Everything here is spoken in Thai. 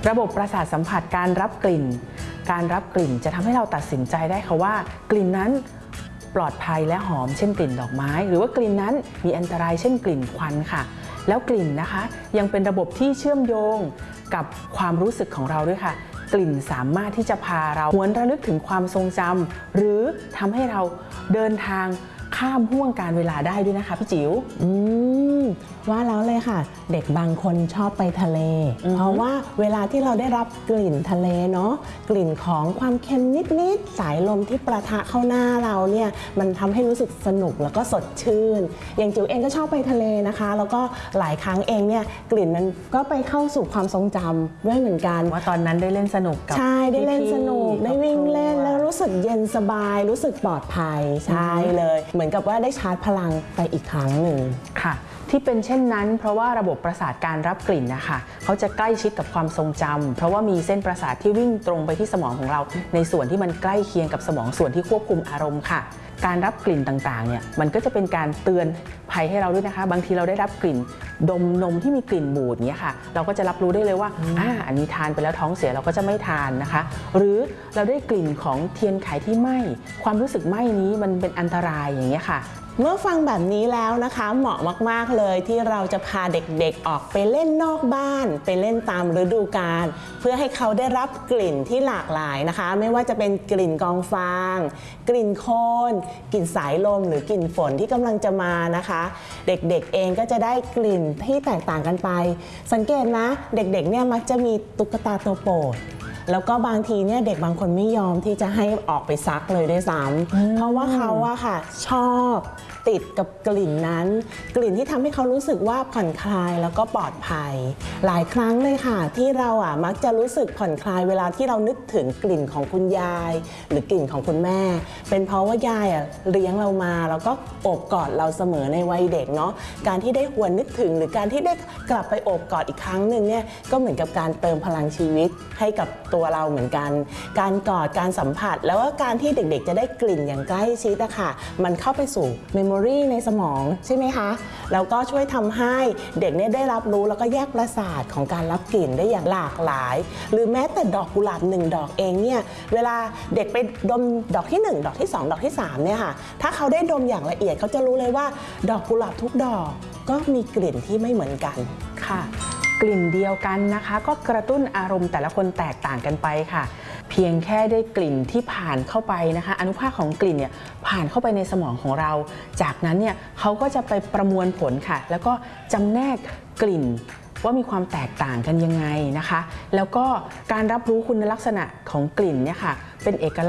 ระบบประสาทสัมผัสการรับกลิ่นจะทำให้เราตัดสินใจได้ค่ะว่ากลิ่นนั้นปลอดภัยและหอมเช่นกลิ่นดอกไม้หรือว่ากลิ่นนั้นมีอันตรายเช่นกลิ่นควันค่ะแล้วกลิ่นนะคะยังเป็นระบบที่เชื่อมโยงกับความรู้สึกของเราด้วยค่ะกลิ่นสามารถที่จะพาเราหวนระลึกถึงความทรงจำหรือทำให้เราเดินทางข้ามห่วงการเวลาได้ด้วยนะคะพี่จิ๋วว่าแล้วเลยค่ะเด็กบางคนชอบไปทะเลเพราะว่าเวลาที่เราได้รับกลิ่นทะเลเนาะกลิ่นของความเค็มนิดๆสายลมที่ประทะเข้าหน้าเราเนี่ยมันทำให้รู้สึกสนุกแล้วก็สดชื่นอย่างจิ๋วเองก็ชอบไปทะเลนะคะแล้วก็หลายครั้งเองเนี่ยกลิ่นมันก็ไปเข้าสู่ความทรงจำด้วยเหมือนกันว่าตอนนั้นได้เล่นสนุกกับใช่ได้เล่นสนุกได้วิ่งเล่นแล้วรู้สึกเย็นสบายรู้สึกปลอดภัยใช่เลยเหมือนกับว่าได้ชาร์จพลังไปอีกครั้งหนึ่งค่ะที่เป็นเช่นนั้นเพราะว่าระบบประสาทการรับกลิ่นนะคะเขาจะใกล้ชิดกับความทรงจำเพราะว่ามีเส้นประสาทที่วิ่งตรงไปที่สมองของเราในส่วนที่มันใกล้เคียงกับสมองส่วนที่ควบคุมอารมณ์ค่ะการรับกลิ่นต่างๆเนี่ยมันก็จะเป็นการเตือนภัยให้เราด้วยนะคะบางทีเราได้รับกลิ่นดมนมที่มีกลิ่นบูดเนี้ยค่ะเราก็จะรับรู้ได้เลยว่าอันนี้ทานไปแล้วท้องเสียเราก็จะไม่ทานนะคะหรือเราได้กลิ่นของเทียนไขที่ไหม้ความรู้สึกไหม้นี้มันเป็นอันตรายอย่างเงี้ยค่ะเมื่อฟังแบบนี้แล้วนะคะเหมาะมากๆเลยที่เราจะพาเด็กๆออกไปเล่นนอกบ้านไปเล่นตามฤดูกาลเพื่อให้เขาได้รับกลิ่นที่หลากหลายนะคะไม่ว่าจะเป็นกลิ่นกองฟางกลิ่นโคลนกลิ่นสายลมหรือกลิ่นฝนที่กำลังจะมานะคะเด็กๆเองก็จะได้กลิ่นที่แตกต่างกันไปสังเกตนะเด็กๆเนี่ยมักจะมีตุ๊กตาตัวโปรดแล้วก็บางทีเนี่ยเด็กบางคนไม่ยอมที่จะให้ออกไปซักเลยด้วยซ้ำเพราะว่าเขาอะค่ะชอบติดกับกลิ่นนั้นกลิ่นที่ทำให้เขารู้สึกว่าผ่อนคลายแล้วก็ปลอดภัยหลายครั้งเลยค่ะที่เราอะมักจะรู้สึกผ่อนคลายเวลาที่เรานึกถึงกลิ่นของคุณยายหรือกลิ่นของคุณแม่เป็นเพราะว่ายายอะเลี้ยงเรามาแล้วก็โอบกอดเราเสมอในวัยเด็กเนาะการที่ได้หวนนึกถึงหรือการที่ได้กลับไปโอบกอดอีกครั้งหนึ่งเนี่ยก็เหมือนกับการเติมพลังชีวิตให้กับตัวเราเหมือนกันการกอดการสัมผัสแล้วก็การที่เด็กๆจะได้กลิ่นอย่างใกล้ชิดอะค่ะมันเข้าไปสู่เมมโมรีในสมองใช่ไหมคะแล้วก็ช่วยทำให้เด็กเนี่ยได้รับรู้แล้วก็แยกประสาทของการรับกลิ่นได้อย่างหลากหลายหรือแม้แต่ดอกกุหลาบ1 ดอกเองเนี่ยเวลาเด็กไปดมดอกที่1 ดอกที่2 ดอกที่3เนี่ยค่ะถ้าเขาได้ดมอย่างละเอียดเขาจะรู้เลยว่าดอกกุหลาบทุกดอกก็มีกลิ่นที่ไม่เหมือนกันค่ะกลิ่นเดียวกันนะคะก็กระตุ้นอารมณ์แต่ละคนแตกต่างกันไปค่ะเพียงแค่ได้กลิ่นที่ผ่านเข้าไปนะคะอนุภาคของกลิ่นเนี่ยผ่านเข้าไปในสมองของเราจากนั้นเนี่ยเขาก็จะไปประมวลผลค่ะแล้วก็จำแนกกลิ่นว่ามีความแตกต่างกันยังไงนะคะแล้วก็การรับรู้คุณลักษณะของกลิ่นเนี่ยค่ะเป็นเอก